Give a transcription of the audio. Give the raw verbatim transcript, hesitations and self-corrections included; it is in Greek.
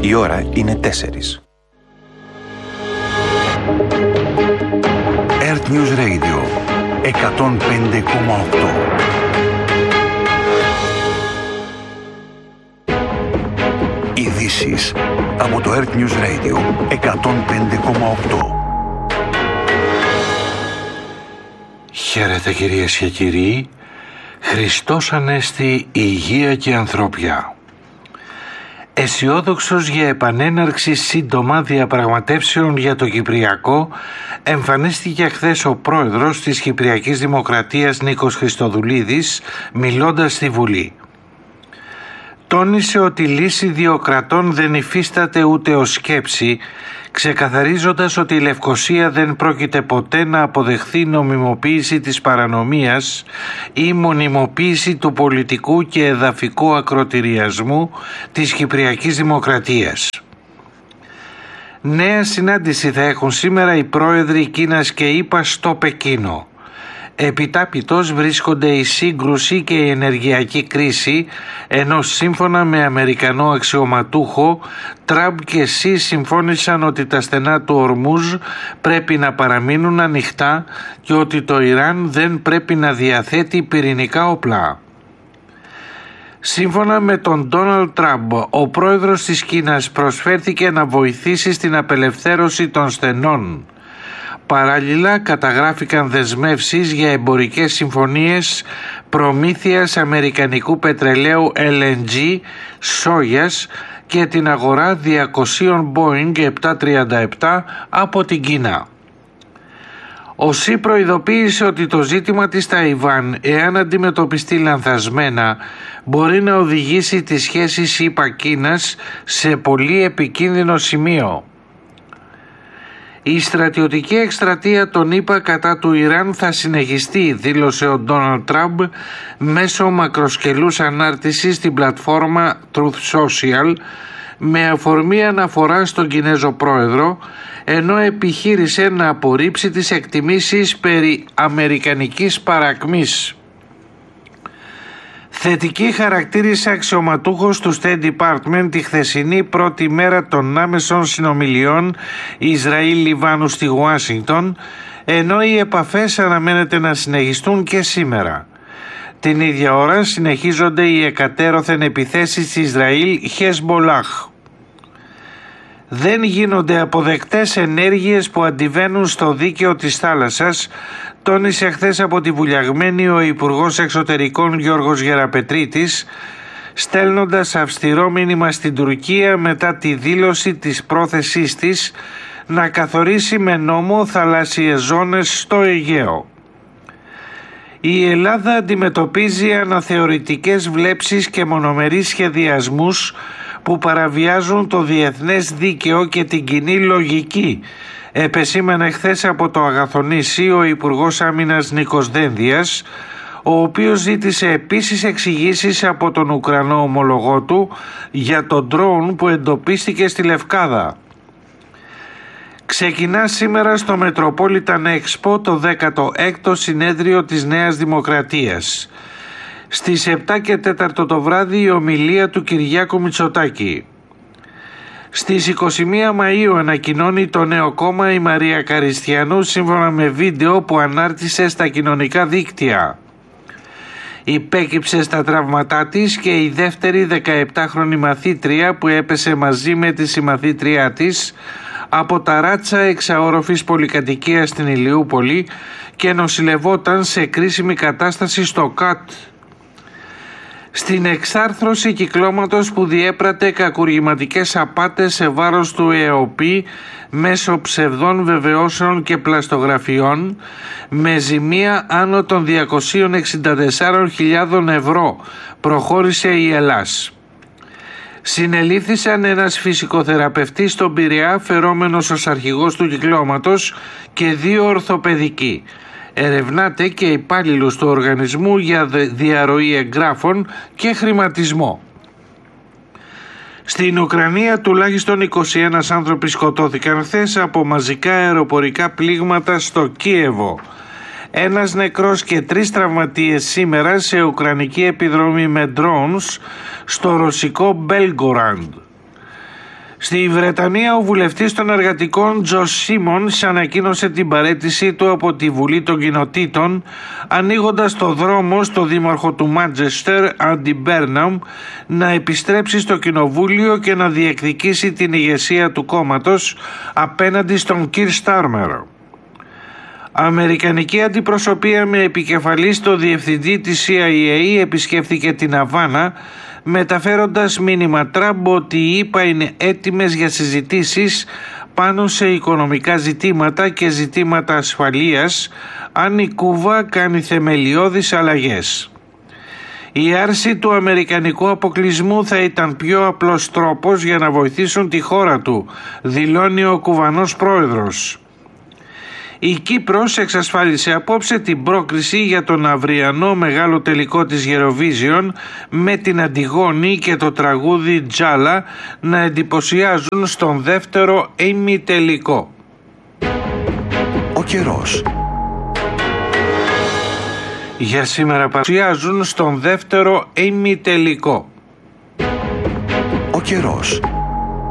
Η ώρα είναι τέσσερις. Earth News Radio εκατόν πέντε κόμμα οκτώ. Ειδήσεις από το Earth News Radio εκατόν πέντε κόμμα οκτώ. Χαίρετε κυρίες και κύριοι. Χριστός Ανέστη, υγεία και ανθρωπιά. Αισιόδοξος για επανέναρξη σύντομα διαπραγματεύσεων για το Κυπριακό, εμφανίστηκε χθες ο πρόεδρος της Κυπριακής Δημοκρατίας Νίκος Χριστοδουλίδης, μιλώντας στη Βουλή. Τόνισε ότι η λύση δύο κρατών δεν υφίσταται ούτε ως σκέψη, ξεκαθαρίζοντας ότι η Λευκωσία δεν πρόκειται ποτέ να αποδεχθεί νομιμοποίηση της παρανομίας ή μονιμοποίηση του πολιτικού και εδαφικού ακροτηριασμού της Κυπριακής Δημοκρατίας. Νέα συνάντηση θα έχουν σήμερα οι πρόεδροι Κίνας και ΗΠΑ στο Πεκίνο. Επιτάπητος βρίσκονται η σύγκρουση και η ενεργειακή κρίση, ενώ σύμφωνα με Αμερικανό αξιωματούχο, Τραμπ και Σι συμφώνησαν ότι τα στενά του Ορμούζ πρέπει να παραμείνουν ανοιχτά και ότι το Ιράν δεν πρέπει να διαθέτει πυρηνικά όπλα. Σύμφωνα με τον Ντόναλντ Τραμπ, ο πρόεδρος της Κίνας προσφέρθηκε να βοηθήσει στην απελευθέρωση των στενών. Παράλληλα καταγράφηκαν δεσμεύσεις για εμπορικές συμφωνίες προμήθειας αμερικανικού πετρελαίου ελ εν τζι, σόγιας και την αγορά διακοσίων Boeing επτακόσια τριάντα επτά από την Κίνα. Ο Σι προειδοποίησε ότι το ζήτημα της Ταϊβάν, εάν αντιμετωπιστεί λανθασμένα, μπορεί να οδηγήσει τις σχέσεις ΗΠΑ-Κίνας σε πολύ επικίνδυνο σημείο. Η στρατιωτική εκστρατεία των ΗΠΑ κατά του Ιράν θα συνεχιστεί, δήλωσε ο Ντόναλντ Τραμπ μέσω μακροσκελούς ανάρτησης στην πλατφόρμα Truth Social, με αφορμή αναφορά στον Κινέζο πρόεδρο, ενώ επιχείρησε να απορρίψει τις εκτιμήσεις περί αμερικανικής παρακμής. Θετική χαρακτήρισε αξιωματούχος του State Department τη χθεσινή πρώτη μέρα των άμεσων συνομιλιών Ισραήλ-Λιβάνου στη Ουάσιγκτον, ενώ οι επαφές αναμένεται να συνεχιστούν και σήμερα. Την ίδια ώρα συνεχίζονται οι εκατέρωθεν επιθέσεις της Ισραήλ Χεσμολάχ. Δεν γίνονται αποδεκτές ενέργειες που αντιβαίνουν στο δίκαιο της θάλασσας, τόνισε χθες από τη βουλιαγμένη ο Υπουργός Εξωτερικών Γιώργος Γεραπετρίτης, στέλνοντας αυστηρό μήνυμα στην Τουρκία μετά τη δήλωση της πρόθεσής της να καθορίσει με νόμο θαλάσσιες ζώνες στο Αιγαίο. Η Ελλάδα αντιμετωπίζει αναθεωρητικές βλέψεις και μονομερείς σχεδιασμούς που παραβιάζουν το διεθνές δίκαιο και την κοινή λογική, επεσήμανε χθες από το Αγαθονήσι ο Υπουργός Άμυνας Νίκος Δένδιας, ο οποίος ζήτησε επίσης εξηγήσεις από τον Ουκρανό ομολογό του για τον ντρόουν που εντοπίστηκε στη Λευκάδα. Ξεκινά σήμερα στο Metropolitan Expo το δέκατο έκτο συνέδριο της Νέας Δημοκρατίας. Στις επτά και τέσσερα το βράδυ η ομιλία του Κυριάκου Μητσοτάκη. Στις είκοσι μία Μαΐου ανακοινώνει το νέο κόμμα η Μαρία Καριστιανού σύμφωνα με βίντεο που ανάρτησε στα κοινωνικά δίκτυα. Υπέκυψε στα τραύματά της και η δεύτερη δεκαεπτάχρονη μαθήτρια που έπεσε μαζί με τη συμμαθήτριά της από ταράτσα εξαόροφης πολυκατοικίας στην Ηλιούπολη και νοσηλευόταν σε κρίσιμη κατάσταση στο ΚΑΤ. Στην εξάρθρωση κυκλώματος που διέπρατε κακουργηματικές απάτες σε βάρος του ΕΟΠΗ μέσω ψευδών βεβαιώσεων και πλαστογραφιών με ζημία άνω των διακόσιες εξήντα τέσσερις χιλιάδες ευρώ, προχώρησε η Ελλάς. Συνελήφθησαν ένας φυσικοθεραπευτής στον Πειραιά φερόμενος ως αρχηγός του κυκλώματος και δύο ορθοπαιδικοί. Ερευνάται και υπάλληλος του οργανισμού για διαρροή εγγράφων και χρηματισμό. Στην Ουκρανία τουλάχιστον είκοσι ένα άνθρωποι σκοτώθηκαν χθες από μαζικά αεροπορικά πλήγματα στο Κίεβο. Ένας νεκρός και τρεις τραυματίες σήμερα σε ουκρανική επιδρομή με drones στο ρωσικό Μπέλγκοραντ. Στη Βρετανία, ο βουλευτής των εργατικών Τζο Σίμονς ανακοίνωσε την παραίτησή του από τη Βουλή των Κοινοτήτων, ανοίγοντας το δρόμο στο δήμαρχο του Μάντσεστερ, Άντι Μπέρναμ, να επιστρέψει στο κοινοβούλιο και να διεκδικήσει την ηγεσία του κόμματος απέναντι στον Κιρ Στάρμερ. Αμερικανική αντιπροσωπεία με επικεφαλής το διευθυντή της σι άι έι επισκέφθηκε την Αβάνα, μεταφέροντας μήνυμα Τραμπ ότι οι ΗΠΑ είναι έτοιμες για συζητήσεις πάνω σε οικονομικά ζητήματα και ζητήματα ασφαλείας αν η Κούβα κάνει θεμελιώδεις αλλαγές. Η άρση του αμερικανικού αποκλεισμού θα ήταν πιο απλός τρόπος για να βοηθήσουν τη χώρα του, δηλώνει ο Κουβανός πρόεδρος. Η Κύπρος εξασφάλισε απόψε την πρόκριση για τον αυριανό μεγάλο τελικό της Eurovision με την Αντιγόνη και το τραγούδι Τζάλα να εντυπωσιάζουν στον δεύτερο ημιτελικό. Ο καιρός. Για σήμερα παρουσιάζουν στον δεύτερο ημιτελικό. Ο καιρός.